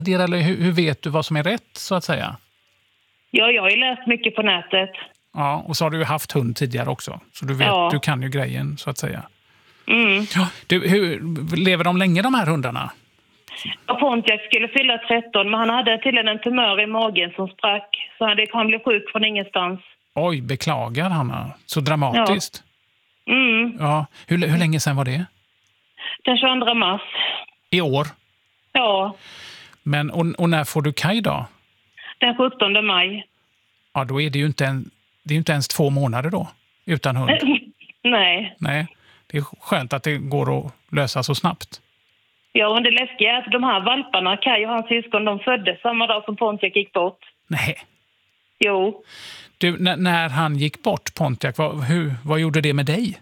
Eller hur vet du vad som är rätt, så att säga? Ja, jag har ju läst mycket på nätet. Ja, och så har du ju haft hund tidigare också. Så du vet, du kan ju grejen, så att säga. Mm. Ja, lever de länge, de här hundarna? Ja, Pontiac skulle fylla 13, men han hade tydligen en tumör i magen som sprack. Så han blev sjuk från ingenstans. Oj, beklagar Hanna. Så dramatiskt. Ja. Mm. Ja. Hur länge sedan var det? Den 22 mars. I år? Ja. Men, och när får du Kaj då? Den 17 maj. Ja, då är det ju inte ens 2 månader då, utan hund. Nej. Nej, det är skönt att det går att lösa så snabbt. Ja, och det läskiga är att de här valparna, Kaj och hans syskon, de föddes samma dag som Pontiac gick bort. Nej. Jo. Du, när han gick bort, Pontiac, vad gjorde det med dig?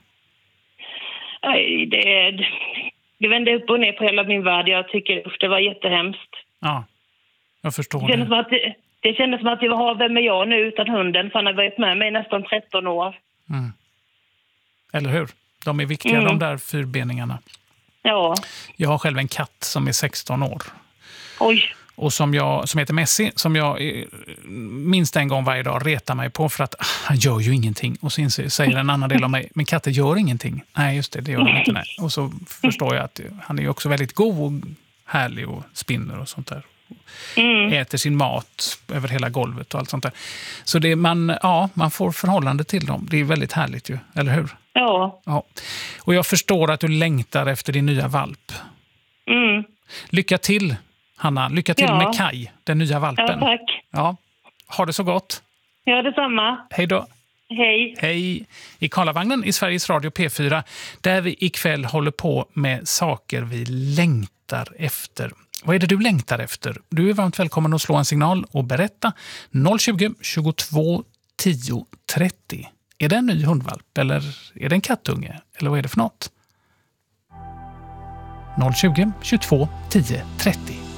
Det vände upp och ner på hela min värld. Jag tycker det var jättehemskt. Ja, jag förstår det kändes som att vem är jag nu utan hunden? För han har varit med mig nästan 13 år. Mm. Eller hur? De är viktiga, de där fyrbeningarna. Ja. Jag har själv en katt som är 16 år. Oj. Och som heter Messi, som jag minst en gång varje dag retar mig på för att han gör ju ingenting. Och så säger en annan del av mig, men katter gör ingenting. Nej, just det gör de inte. Nej. Och så förstår jag att han är ju också väldigt god och härlig och spinner och sånt där. Äter sin mat över hela golvet och allt sånt där. Så man får förhållande till dem. Det är väldigt härligt ju, eller hur? Ja. Och jag förstår att du längtar efter din nya valp. Mm. Lycka till, Hanna. Lycka till med Kaj, den nya valpen. Ja, tack. Ja. Ha det så gott. Ja, detsamma. Hej då. Hej. Hej. I Karlavagnen i Sveriges Radio P4, där vi ikväll håller på med saker vi längtar efter. Vad är det du längtar efter? Du är varmt välkommen att slå en signal och berätta. 020 22 10 30. Är det en ny hundvalp eller är det en kattunge? Eller vad är det för något? 020 22 10 30.